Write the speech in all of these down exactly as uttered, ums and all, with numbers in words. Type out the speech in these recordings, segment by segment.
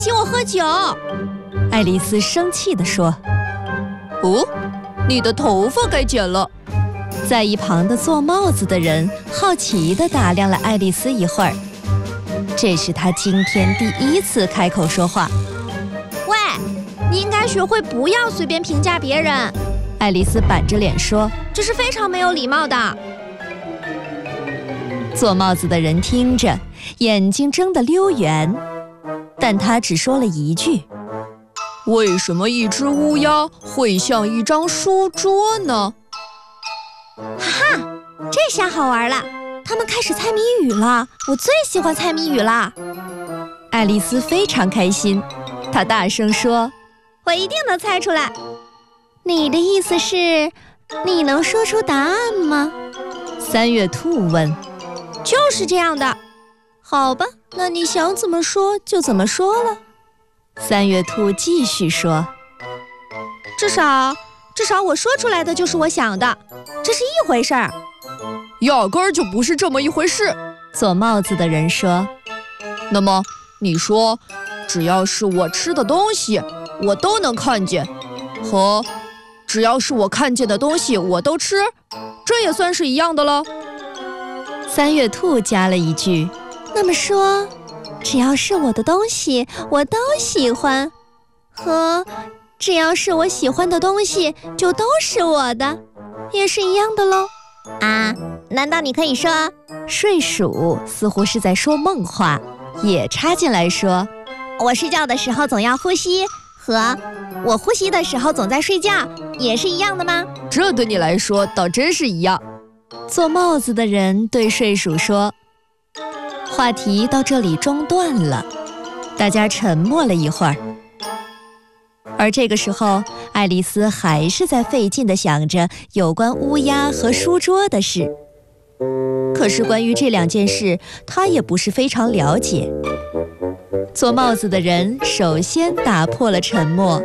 请我喝酒。 爱丽丝生气地说。 哦，你的头发该剪了。 在一旁的做帽子的人好奇地打量了爱丽丝一会儿，这是她今天第一次开口说话。 喂，你应该学会不要随便评价别人。 爱丽丝板着脸说， 这是非常没有礼貌的。 做帽子的人听着，眼睛睁得溜圆，但他只说了一句： 为什么一只乌鸦会像一张书桌呢？ 哈哈，这下好玩了，他们开始猜谜语了，我最喜欢猜谜语了。 爱丽丝非常开心，她大声说， 我一定能猜出来。你的意思是，你能说出答案吗？ 三月兔问。 就是这样的。 好吧，那你想怎么说就怎么说了。三月兔继续说， 至少至少我说出来的就是我想的，这是一回事儿。 压根儿就不是这么一回事。 做帽子的人说。 那么你说，只要是我吃的东西我都能看见，和只要是我看见的东西我都吃，这也算是一样的了。 三月兔加了一句， 那么说，只要是我的东西我都喜欢，和只要是我喜欢的东西就都是我的，也是一样的喽。啊，难道你可以说？ 睡鼠似乎是在说梦话，也插进来说， 我睡觉的时候总要呼吸，和我呼吸的时候总在睡觉，也是一样的吗？ 这对你来说倒真是一样。 做帽子的人对睡鼠说。话题到这里中断了，大家沉默了一会儿。而这个时候，爱丽丝还是在费劲地想着有关乌鸦和书桌的事。可是关于这两件事，她也不是非常了解。做帽子的人首先打破了沉默。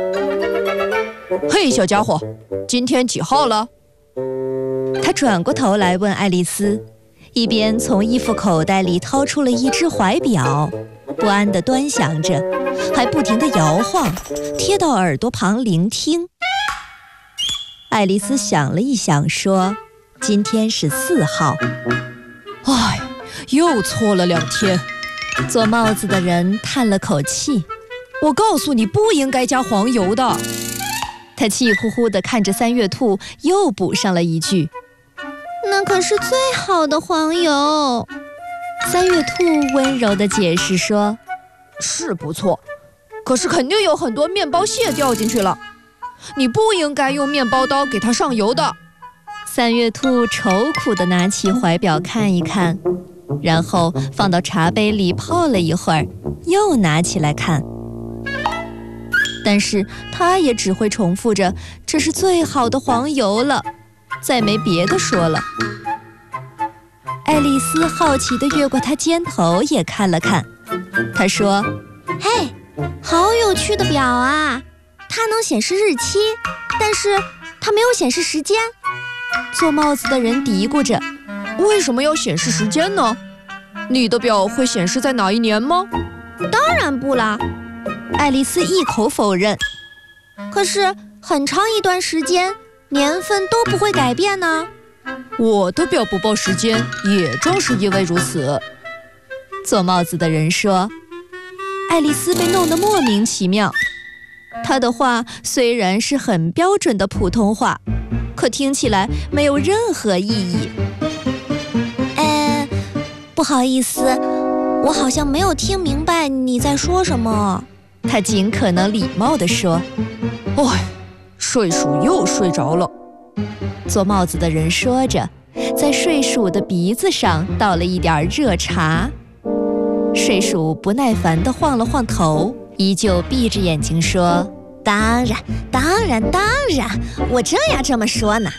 嘿，小家伙，今天几号了？ 他转过头来问爱丽丝，一边从衣服口袋里掏出了一只怀表，不安地端详着，还不停地摇晃，贴到耳朵旁聆听。爱丽丝想了一想，说，今天是四号。 唉，又错了两天。 做帽子的人叹了口气， 我告诉你不应该加黄油的。 他气呼呼地看着三月兔，又补上了一句， 那可是最好的黄油。 三月兔温柔地解释说， 是不错，可是肯定有很多面包屑掉进去了，你不应该用面包刀给它上油的。 三月兔愁苦地拿起怀表看一看，然后放到茶杯里泡了一会儿，又拿起来看。但是他也只会重复着，这是最好的黄油了，再没别的说了。爱丽丝好奇地越过他肩头也看了看，她说， 嘿，好有趣的表啊，它能显示日期，但是它没有显示时间。 做帽子的人嘀咕着， 为什么要显示时间呢？你的表会显示在哪一年吗？ 当然不了。 爱丽丝一口否认。 可是很长一段时间，年份都不会改变呢。 我的表不报时间，也正是因为如此。 做帽子的人说。爱丽丝被弄得莫名其妙，她的话虽然是很标准的普通话，可听起来没有任何意义。 呃，不好意思，我好像没有听明白你在说什么。 他尽可能礼貌地说。 唉，睡鼠又睡着了。 做帽子的人说着，在睡鼠的鼻子上倒了一点热茶。睡鼠不耐烦地晃了晃头，依旧闭着眼睛说， 当然当然当然，我正要这么说呢。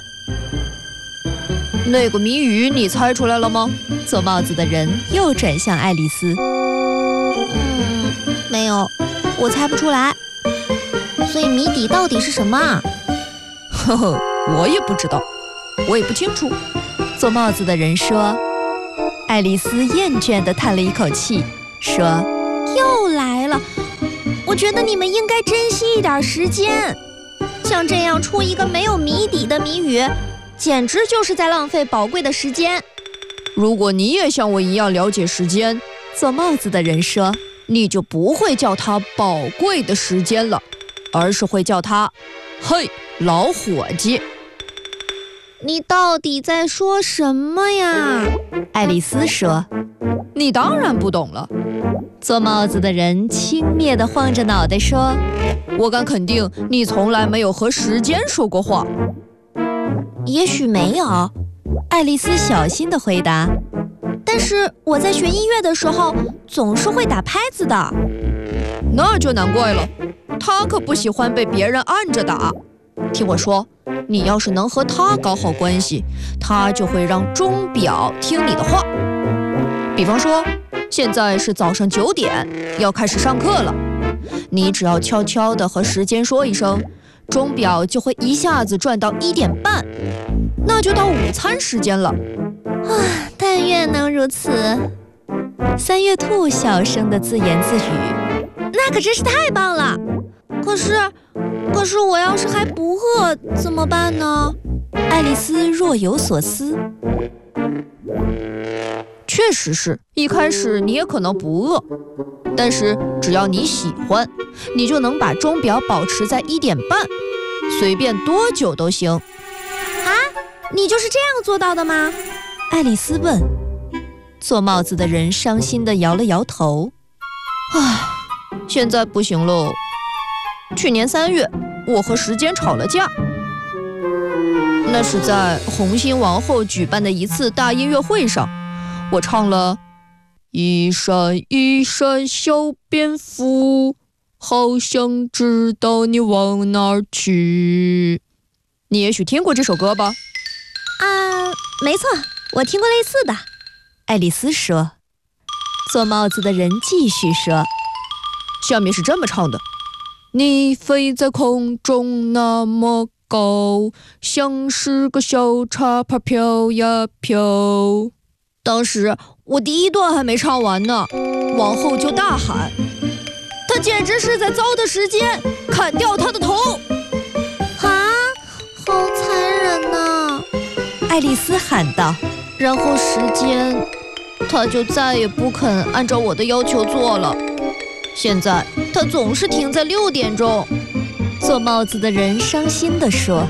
那个谜语你猜出来了吗？ 做帽子的人又转向爱丽丝。 嗯，没有，我猜不出来。所以谜底到底是什么啊？ 呵呵，我也不知道，我也不清楚。 做帽子的人说。爱丽丝厌倦地叹了一口气，说， 又来了， 觉得你们应该珍惜一点时间。像这样出一个没有谜底的谜语，简直就是在浪费宝贵的时间。 如果你也像我一样了解时间， 做帽子的人说， 你就不会叫它宝贵的时间了，而是会叫它嘿，老伙计。 你到底在说什么呀？ 爱丽丝说。 你当然不懂了。 做帽子的人轻蔑地晃着脑袋说， 我敢肯定你从来没有和时间说过话。 也许没有， 爱丽丝小心地回答， 但是我在学音乐的时候总是会打拍子的。 那就难怪了，他可不喜欢被别人按着打。听我说，你要是能和他搞好关系，他就会让钟表听你的话。比方说，现在是早上九点，要开始上课了，你只要悄悄地和时间说一声，钟表就会一下子转到一点半，那就到午餐时间了。 啊，但愿能如此。 三月兔小声地自言自语， 那可真是太棒了。可是可是我要是还不饿怎么办呢？ 爱丽丝若有所思。 确实是，一开始你也可能不饿，但是只要你喜欢，你就能把钟表保持在一点半，随便多久都行。 啊，你就是这样做到的吗？ 爱丽丝问。做帽子的人伤心地摇了摇头。 唉，现在不行喽。去年三月，我和时间吵了架。那是在红心王后举办的一次大音乐会上，我唱了一闪一闪小蝙蝠，好想知道你往哪儿去。你也许听过这首歌吧？ 啊，没错，我听过类似的。 爱丽丝说。做帽子的人继续说， 下面是这么唱的：你飞在空中那么高，像是个小茶盘飘呀飘。当时我第一段还没唱完呢，王后就大喊，他简直是在糟蹋时间，砍掉他的头。 啊，好残忍呐！ 爱丽丝喊道。 然后时间他就再也不肯按照我的要求做了，现在他总是停在六点钟。 做帽子的人伤心地说。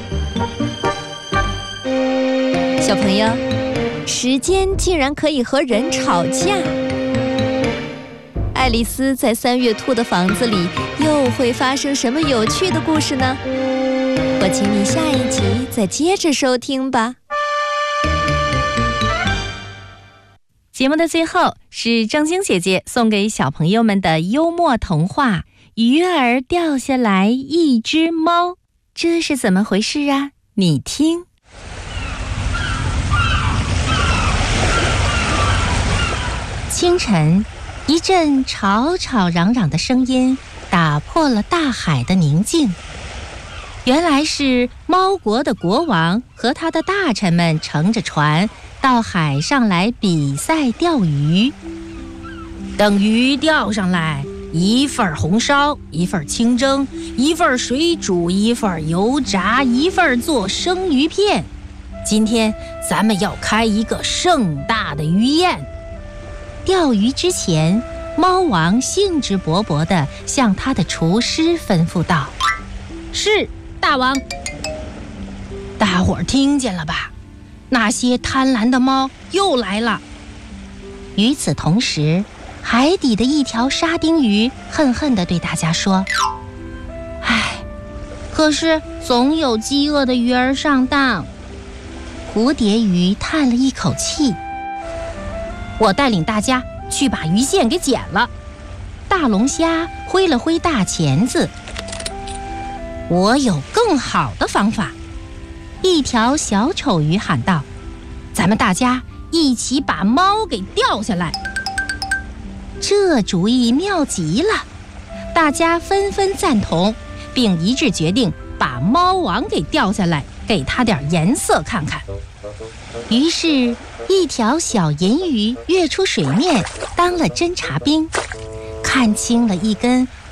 小朋友，时间竟然可以和人吵架。爱丽丝在三月兔的房子里又会发生什么有趣的故事呢？我请你下一集再接着收听吧。 节目的最后是正晶姐姐送给小朋友们的幽默童话《鱼儿掉下来一只猫》，这是怎么回事啊？你听。清晨，一阵吵吵嚷嚷的声音打破了大海的宁静。原来是猫国的国王和他的大臣们乘着船到海上来比赛钓鱼。等鱼钓上来，一份红烧，一份清蒸，一份水煮，一份油炸，一份做生鱼片。今天咱们要开一个盛大的鱼宴。钓鱼之前，猫王兴致勃勃地向他的厨师吩咐道：是，大王。大伙儿听见了吧？那些贪婪的猫又来了。与此同时，海底的一条沙丁鱼恨恨地对大家说：唉，可是总有饥饿的鱼儿上当。蝴蝶鱼叹了一口气：我带领大家去把鱼线给剪了。大龙虾挥了挥大钳子：我有更好的方法。一条小丑鱼喊道：咱们大家一起把猫给钓下来。这主意妙极了，大家纷纷赞同，并一致决定把猫王给钓下来，给他点颜色看看。于是一条小银鱼跃出水面，当了侦察兵，看清了一根